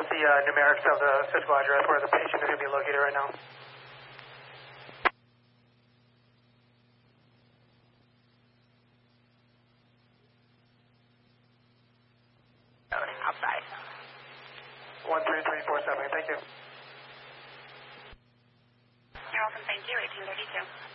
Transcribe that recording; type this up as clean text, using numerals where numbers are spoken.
with the numerics of the physical address where the patient is going to be located right now. Outside. 13347, thank you. You're welcome, thank you, 1832.